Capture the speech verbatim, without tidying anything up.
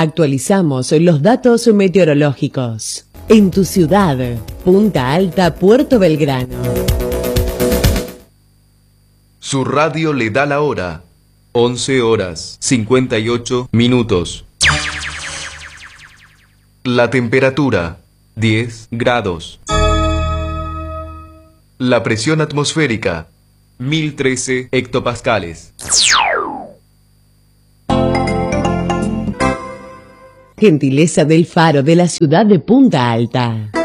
Actualizamos los datos meteorológicos. En tu ciudad, Punta Alta, Puerto Belgrano. Su radio le da la hora. once horas, cincuenta y ocho minutos. La temperatura, diez grados. La presión atmosférica, mil trece hectopascales. Gentileza del Faro de la ciudad de Punta Alta.